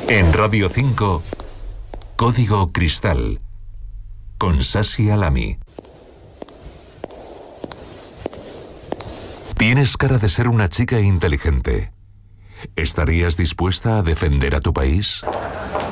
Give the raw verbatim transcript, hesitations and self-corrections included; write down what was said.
En Radio cinco, Código Cristal, con Sasi Alami. Tienes cara de ser una chica inteligente. ¿Estarías dispuesta a defender a tu país?